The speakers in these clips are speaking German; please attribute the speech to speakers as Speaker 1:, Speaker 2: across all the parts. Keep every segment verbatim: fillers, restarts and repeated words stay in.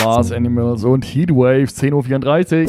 Speaker 1: war's, Animals und Heatwave, zehn Uhr vierunddreißig.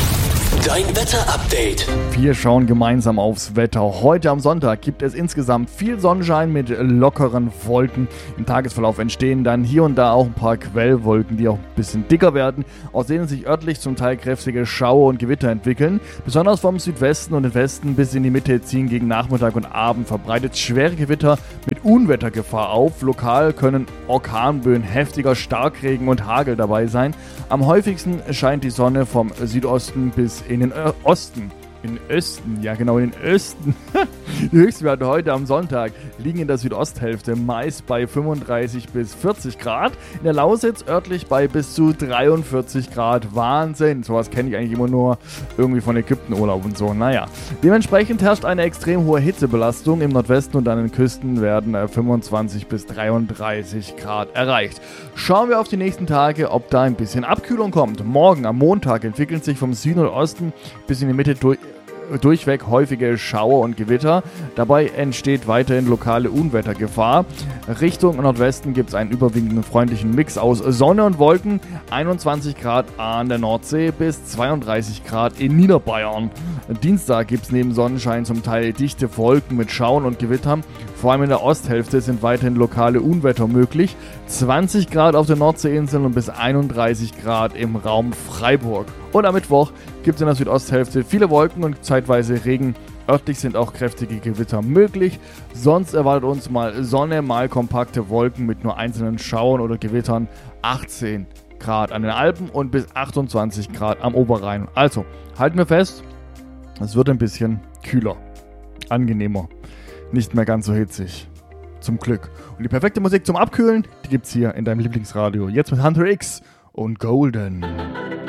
Speaker 2: Dein Wetter-Update.
Speaker 1: Wir schauen gemeinsam aufs Wetter. Heute am Sonntag gibt es insgesamt viel Sonnenschein mit lockeren Wolken. Im Tagesverlauf entstehen dann hier und da auch ein paar Quellwolken, die auch ein bisschen dicker werden, aus denen sich örtlich zum Teil kräftige Schauer und Gewitter entwickeln. Besonders vom Südwesten und den Westen bis in die Mitte ziehen gegen Nachmittag und Abend verbreitet schwere Gewitter mit Unwettergefahr auf. Lokal können Orkanböen, heftiger Starkregen und Hagel dabei sein. Am häufigsten scheint die Sonne vom Südosten bis in den Ö- Osten. In den Osten, ja genau, in den Osten. Die Höchstwerte heute am Sonntag liegen in der Südosthälfte meist bei fünfunddreißig bis vierzig Grad. In der Lausitz örtlich bei bis zu dreiundvierzig Grad. Wahnsinn, sowas kenne ich eigentlich immer nur irgendwie von Ägyptenurlaub und so. Naja, dementsprechend herrscht eine extrem hohe Hitzebelastung. Im Nordwesten und an den Küsten werden fünfundzwanzig bis dreiunddreißig Grad erreicht. Schauen wir auf die nächsten Tage, ob da ein bisschen Abkühlung kommt. Morgen am Montag entwickeln sich vom Süden und Osten bis in die Mitte durch durchweg häufige Schauer und Gewitter. Dabei entsteht weiterhin lokale Unwettergefahr. Richtung Nordwesten gibt es einen überwiegenden freundlichen Mix aus Sonne und Wolken. einundzwanzig Grad an der Nordsee bis zweiunddreißig Grad in Niederbayern. Dienstag gibt es neben Sonnenschein zum Teil dichte Wolken mit Schauern und Gewittern. Vor allem in der Osthälfte sind weiterhin lokale Unwetter möglich. zwanzig Grad auf den Nordseeinseln und bis einunddreißig Grad im Raum Freiburg. Und am Mittwoch gibt es in der Südosthälfte viele Wolken und zeitweise Regen. Örtlich sind auch kräftige Gewitter möglich. Sonst erwartet uns mal Sonne, mal kompakte Wolken mit nur einzelnen Schauern oder Gewittern. achtzehn Grad an den Alpen und bis achtundzwanzig Grad am Oberrhein. Also, halten wir fest, es wird ein bisschen kühler, angenehmer, nicht mehr ganz so hitzig. Zum Glück. Und die perfekte Musik zum Abkühlen, die gibt's hier in deinem Lieblingsradio. Jetzt mit Hunter X und Golden.